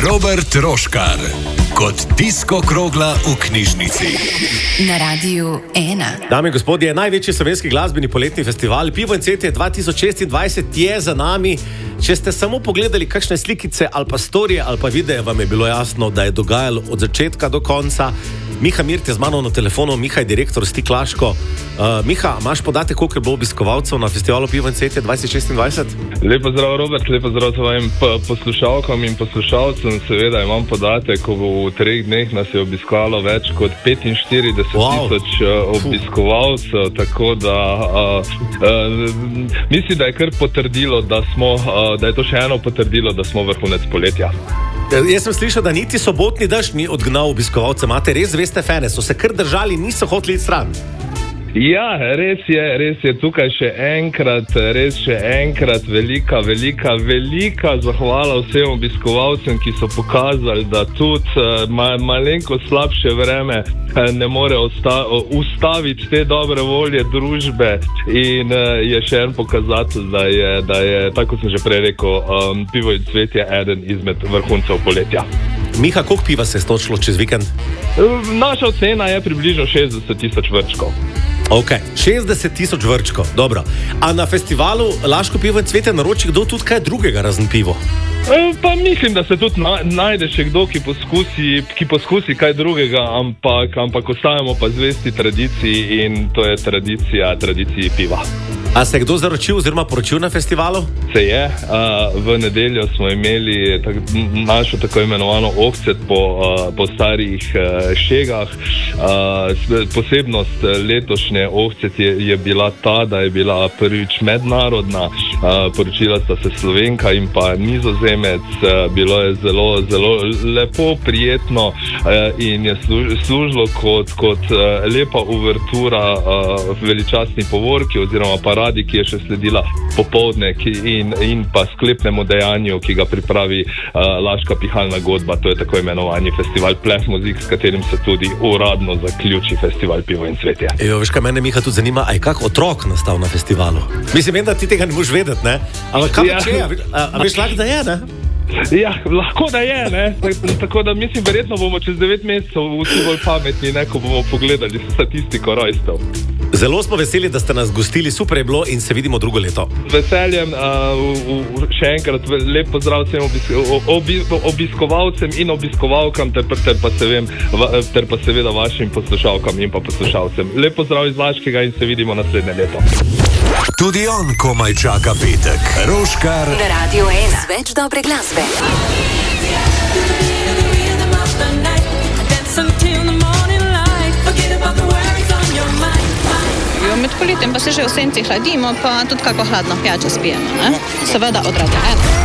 Robert Roškar kot disko krogla v knjižnici. Na Radiu 1. Dame in gospodje, največji slovenski glasbeni poletni festival Pivo in cvetje 2026 je za nami. Če ste samo pogledali kakšne slikice ali pa storije ali pa videe, vam je bilo jasno, da je dogajalo od začetka do konca. Miha Mirt je z mano na telefonu, Miha je direktor Stiklaško. Miha, imaš podatek, koliko je bilo obiskovalcev na festivalu Pivo in cvetje 2026? Lepo zdrav, Robert, lepo zdrav svojim poslušalkam in poslušalcem. Seveda imam podatek, ko v 3 dneh nas je obiskovalo več kot 45,000 obiskovalcev, tako da mislim, da je kar potrdilo, da je to še eno potrdilo, da smo vrhunec poletja. Jaz sem slišal, da niti sobotni dež ni odgnal obiskovalce. Imate res zveste fene, so se kar držali, niso hoteli iti stran. Ja, res je tukaj še enkrat velika zahvala vsem obiskovalcem, ki so pokazali, da tudi malenko slabše vreme ne more ustaviti te dobre volje družbe in je še en pokazatelj, da je, tako sem že prej rekel, Pivo in cvetje eden izmed vrhuncev poletja. Miha, koliko piva se je stočilo čez vikend? Naša ocena je približno 60,000 vrčkov. Ok, 60,000 vrčkov, dobro. A na festivalu Laško pivo in cvetje naroči kdo tudi kaj drugega razen pivo? Pa mislim, da se tudi najde še kdo, ki poskusi kaj drugega, ampak ostajamo pa zvesti tradiciji in to je tradiciji piva. A se je kdo zaročil oziroma poročil na festivalu? Se je. V nedeljo smo imeli našo tako imenovano ohcet po starih šegah. Posebnost letošnje ohcet je bila ta, da je bila prvič mednarodna. Poročila sta se Slovenka in pa Nizozemec. Bilo je zelo lepo, prijetno in je služilo kot lepa uvertura veličastni povorki oziroma paradi, ki je še sledila popoldne in pa sklepnemu dejanju, ki ga pripravi Laška pihalna godba. To je tako imenovani festival Pleh muzik, s katerim se tudi uradno zaključi festival Pivo in cvetje. Veš kaj, mene, Miha, tudi zanima, a je kak otrok nastal na festivalu? Mislim, vem, da ti tega ne boš vedeti, ne? Ampak kaj če je? A veš, lahko da je, ne? Ja, lahko da je, ne? Tako da mislim, verjetno bomo čez 9 mesecev vsi bolj pametni, ne, ko bomo pogledali statistiko rojstev. Zelo smo veseli, da ste nas gostili, super je bilo in se vidimo drugo leto. Z veseljem, še enkrat lep pozdrav vsem obiskovalcem in obiskovalkam ter pa seveda vašim poslušalkam in pa poslušalcem. Lep pozdrav iz Laškega in se vidimo naslednje leto. Tudi on komaj čaka petek. Roškar Na Radiu 1. Več dobre glasbe. Med poletjem pa se že v senci hladimo, pa tudi kako hladno pijačo spijemo, ne? Seveda od Radia 1.